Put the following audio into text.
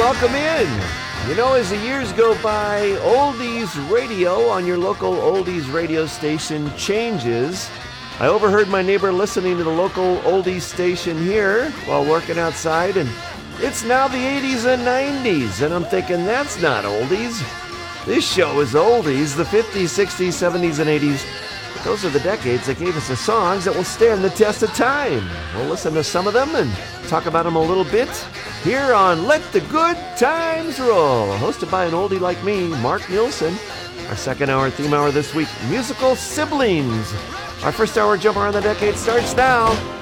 welcome in. You know, as the years go by, oldies radio on your local oldies radio station changes. I overheard my neighbor listening to the local oldies station here while working outside, and it's now the 80s and 90s, and I'm thinking that's not oldies. This show is oldies, the 50s, 60s, 70s, and 80s. Those are the decades that gave us the songs that will stand the test of time. We'll listen to some of them and talk about them a little bit here on Let the Good Times Roll, hosted by an oldie like me, Mark Nielsen. Our second hour theme hour this week, musical siblings. Our first hour jump around the decade starts now.